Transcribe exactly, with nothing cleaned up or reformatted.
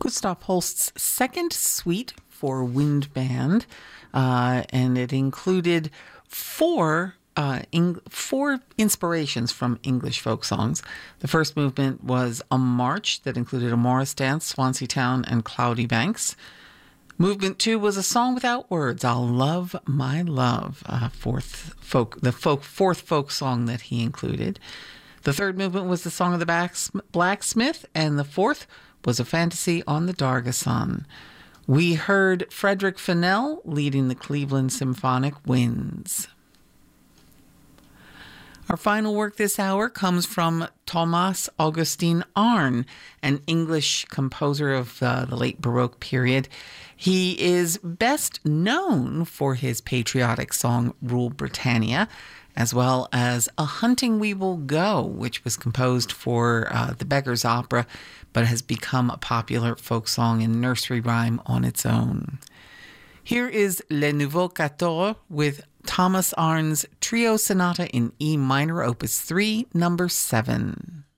Gustav Holst's second suite for wind band, uh, and it included four uh, in, four inspirations from English folk songs. The first movement was a march that included a Morris dance, Swansea Town, and Cloudy Banks. Movement two was a song without words, I'll Love My Love, uh, fourth folk, the folk, fourth folk song that he included. The third movement was the Song of the Blacksmith, and the fourth was a fantasy on the Dargason. We heard Frederick Fennell leading the Cleveland Symphonic Winds. Our final work this hour comes from Thomas Augustin Arne, an English composer of uh, the late Baroque period. He is best known for his patriotic song Rule Britannia, as well as A Hunting We Will Go, which was composed for uh, the Beggar's Opera, but has become a popular folk song and nursery rhyme on its own. Here is Le Nouveau Quatorze with Thomas Arne's Trio Sonata in E minor, Opus three, number seven.